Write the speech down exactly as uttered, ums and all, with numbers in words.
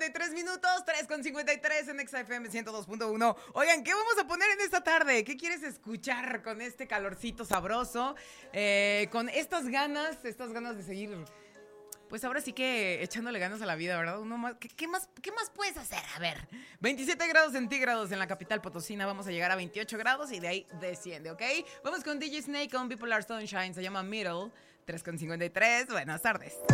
y tres minutos, tres con cincuenta y tres en Exa F M ciento dos punto uno. Oigan, ¿qué vamos a poner en esta tarde? ¿Qué quieres escuchar con este calorcito sabroso? Eh, con estas ganas, estas ganas de seguir, pues ahora sí que echándole ganas a la vida, ¿verdad? Uno más, ¿qué, qué más, ¿Qué más puedes hacer? A ver, veintisiete grados centígrados en la capital potosina, vamos a llegar a veintiocho grados y de ahí desciende, ¿ok? Vamos con D J Snake con Bipolar Sunshine, se llama Middle, tres con cincuenta y tres, buenas tardes.